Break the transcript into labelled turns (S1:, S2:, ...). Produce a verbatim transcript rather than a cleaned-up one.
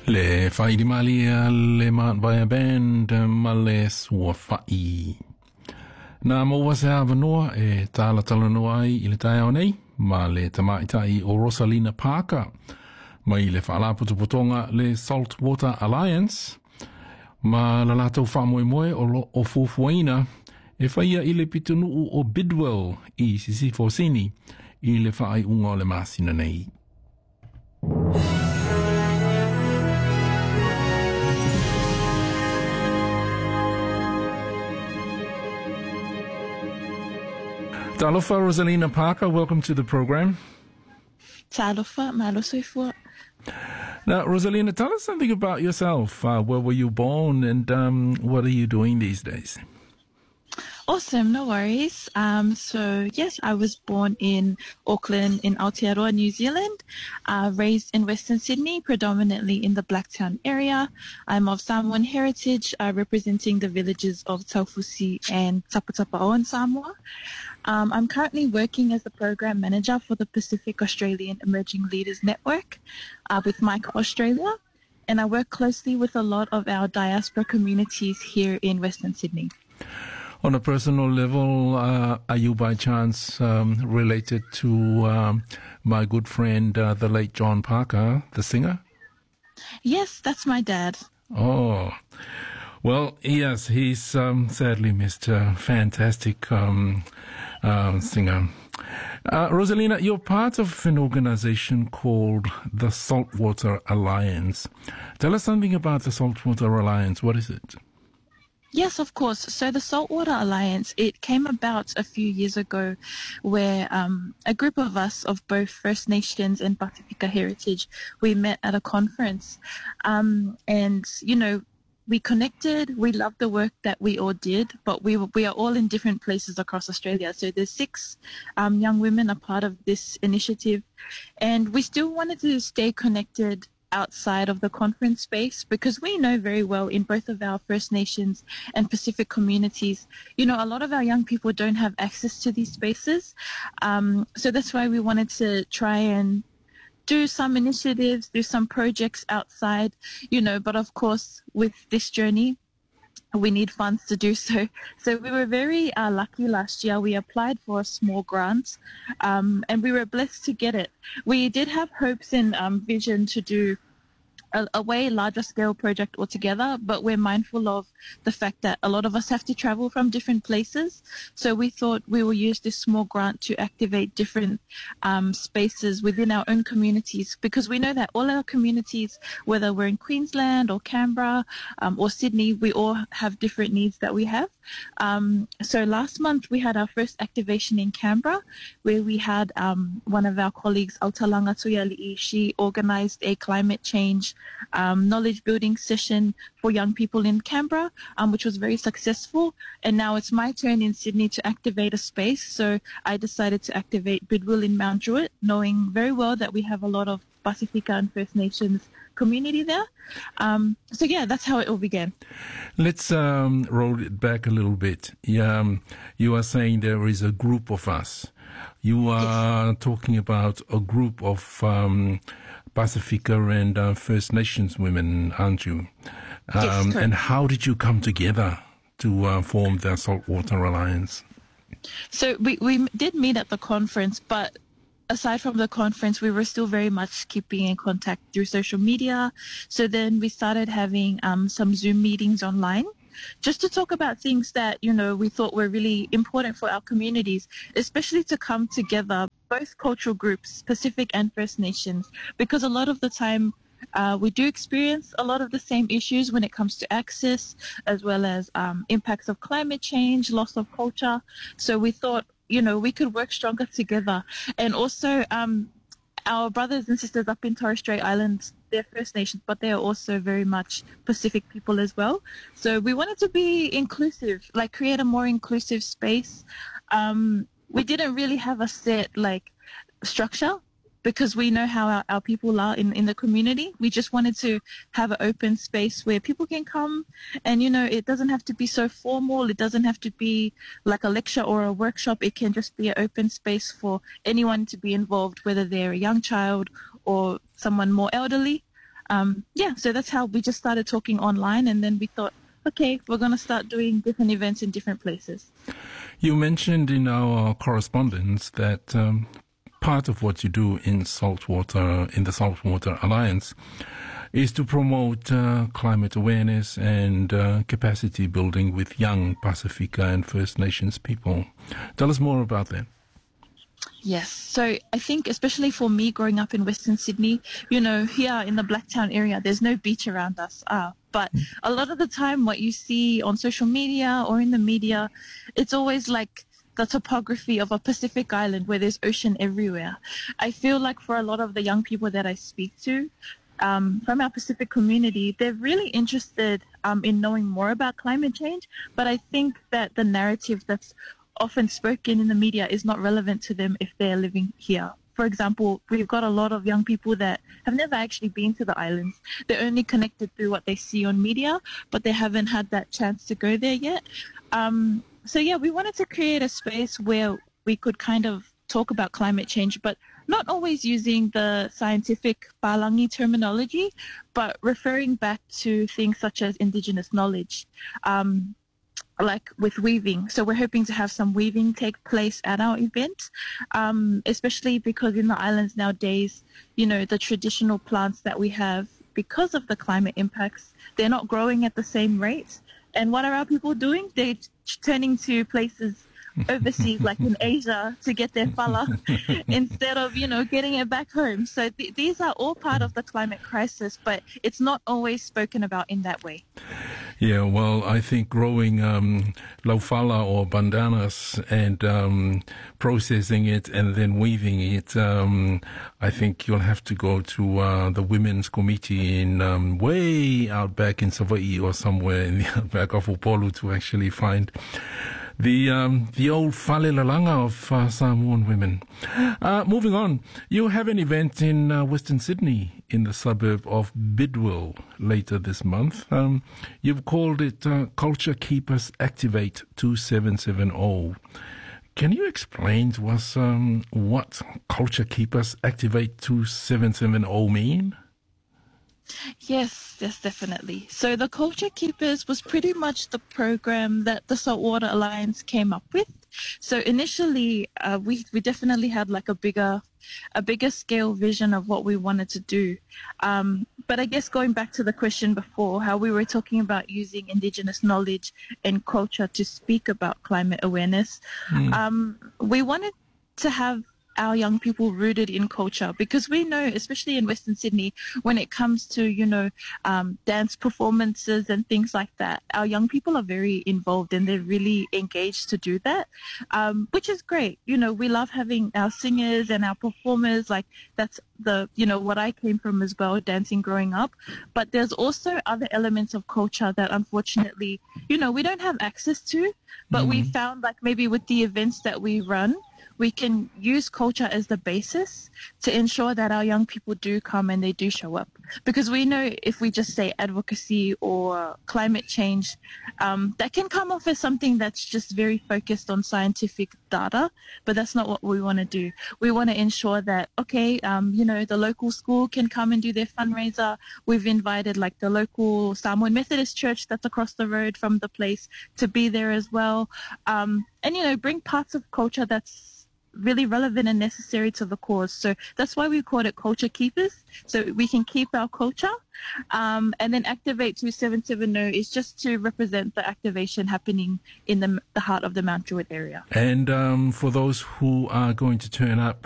S1: Le fai di mali le mat vai a band ma le sua fai. Na mo wase hava noa e tala tala noa ai i le tai au nei, ma le tamaitai o Rosalina Parker, ma i le whaalaputu potonga le Saltwater Alliance, ma la latou whamoe moe o, lo, o fufuaina, e whaia i le pitunuu o Bidwell i Sisi Fosini, i le whaai unga o le masina nei. Talofa Rosalina Parker, welcome to the program.
S2: Talofa, malosoi.
S1: Now, Rosalina, tell us something about yourself. Uh, where were you born and um, what are you doing these days?
S2: Awesome, no worries. Um, so, yes, I was born in Auckland in Aotearoa, New Zealand, uh, raised in Western Sydney, predominantly in the Blacktown area. I'm of Samoan heritage, uh, representing the villages of Taufusi and Taputapao in Samoa. Um, I'm currently working as the program manager for the Pacific Australian Emerging Leaders Network uh, with Mike Australia, and I work closely with a lot of our diaspora communities here in Western Sydney.
S1: On a personal level, uh, are you by chance um, related to um, my good friend, uh, the late John Parker, the singer?
S2: Yes, that's my dad.
S1: Oh, well, yes, he's um, sadly missed a fantastic um, uh, singer. Uh, Rosalina, you're part of an organization called the Saltwater Alliance. Tell us something about the Saltwater Alliance. What is it?
S2: Yes, of course. So the Saltwater Alliance, it came about a few years ago where um, a group of us of both First Nations and Pacifica heritage, we met at a conference. Um, and, you know, we connected, we loved the work that we all did, but we we are all in different places across Australia. So there's six um, young women a part of this initiative. And we still wanted to stay connected outside of the conference space because we know very well in both of our First Nations and Pacific communities, you know, a lot of our young people don't have access to these spaces. Um, so that's why we wanted to try and do some initiatives, do some projects outside, you know, but of course with this journey, we need funds to do so. So we were very uh, lucky last year. We applied for a small grant um, and we were blessed to get it. We did have hopes and um, vision to do a, a way larger scale project altogether, but we're mindful of the fact that a lot of us have to travel from different places. So we thought we will use this small grant to activate different um, spaces within our own communities, because we know that all our communities, whether we're in Queensland or Canberra um, or Sydney, we all have different needs that we have. Um, so last month we had our first activation in Canberra, where we had um, one of our colleagues, Autalanga Tuyali'i, she organized a climate change um, knowledge building session for young people in Canberra, um, which was very successful. And now it's my turn in Sydney to activate a space. So I decided to activate Bidwell in Mount Druitt, knowing very well that we have a lot of Pacifica and First Nations community there. Um, so yeah, that's how it all began.
S1: Let's um, roll it back a little bit. Yeah, um, you are saying there is a group of us. You are yes. talking about a group of um, Pacifica and uh, First Nations women, aren't you? Um,
S2: yes,
S1: and how did you come together to uh, form the Saltwater Alliance?
S2: So we, we did meet at the conference, but aside from the conference, we were still very much keeping in contact through social media. So then we started having um, some Zoom meetings online just to talk about things that, you know, we thought were really important for our communities, especially to come together, both cultural groups, Pacific and First Nations, because a lot of the time uh, we do experience a lot of the same issues when it comes to access, as well as um, impacts of climate change, loss of culture. So we thought, you know, we could work stronger together. And also um, our brothers and sisters up in Torres Strait Islands, they're First Nations, but they are also very much Pacific people as well. So we wanted to be inclusive, like create a more inclusive space. Um, we didn't really have a set like structure because we know how our, our people are in, in the community. We just wanted to have an open space where people can come and, you know, it doesn't have to be so formal. It doesn't have to be like a lecture or a workshop. It can just be an open space for anyone to be involved, whether they're a young child or someone more elderly. Um, yeah, so that's how we just started talking online, and then we thought, okay, we're going to start doing different events in different places.
S1: You mentioned in our correspondence that um, part of what you do in Saltwater, in the Saltwater Alliance, is to promote uh, climate awareness and uh, capacity building with young Pacifica and First Nations people. Tell us more about that.
S2: Yes. So I think especially for me growing up in Western Sydney, you know, here in the Blacktown area, there's no beach around us. Uh, but a lot of the time what you see on social media or in the media, it's always like the topography of a Pacific island where there's ocean everywhere. I feel like for a lot of the young people that I speak to, um, from our Pacific community, they're really interested um, in knowing more about climate change. But I think that the narrative that's often spoken in the media is not relevant to them if they're living here. For example, we've got a lot of young people that have never actually been to the islands. They're only connected through what they see on media, but they haven't had that chance to go there yet. Um, so yeah, we wanted to create a space where we could kind of talk about climate change, but not always using the scientific Palangi terminology, but referring back to things such as Indigenous knowledge. Um, like with weaving. So we're hoping to have some weaving take place at our event, um, especially because in the islands nowadays, you know, the traditional plants that we have, because of the climate impacts, they're not growing at the same rate. And what are our people doing? They're turning to places overseas, like in Asia, to get their fala instead of, you know, getting it back home. So th- these are all part of the climate crisis, but it's not always spoken about in that way.
S1: Yeah, well, I think growing um, laufala or bandanas and um, processing it and then weaving it, um, I think you'll have to go to uh, the Women's Committee in um, way out back in Savaii or somewhere in the outback of Upolu to actually find the um, the old whalelalanga of uh, Samoan women. Uh, moving on, you have an event in uh, Western Sydney in the suburb of Bidwell later this month. Um, you've called it uh, Culture Keepers Activate two seven seven zero. Can you explain to us um, what Culture Keepers Activate two seven seven zero mean?
S2: Yes, yes, definitely. So the Culture Keepers was pretty much the program that the Saltwater Alliance came up with. So initially, uh, we we definitely had like a bigger, a bigger scale vision of what we wanted to do. Um, but I guess going back to the question before, how we were talking about using Indigenous knowledge and culture to speak about climate awareness, mm. um, we wanted to have our young people rooted in culture, because we know, especially in Western Sydney, when it comes to, you know, um, dance performances and things like that, our young people are very involved and they're really engaged to do that, um, which is great. You know, we love having our singers and our performers. Like that's the, you know, what I came from as well, dancing growing up. But there's also other elements of culture that unfortunately, you know, we don't have access to, but mm-hmm. we found like maybe with the events that we run, we can use culture as the basis to ensure that our young people do come and they do show up. Because we know if we just say advocacy or climate change, um, that can come off as something that's just very focused on scientific data, but that's not what we want to do. We want to ensure that, okay, um, you know, the local school can come and do their fundraiser. We've invited like the local Samoan Methodist Church that's across the road from the place to be there as well. Um, and, you know, bring parts of culture that's really relevant and necessary to the cause. So that's why we call it Culture Keepers, so we can keep our culture. Um, and then Activate two seven seven zero is just to represent the activation happening in the, the heart of the Mount Druitt area.
S1: And um, for those who are going to turn up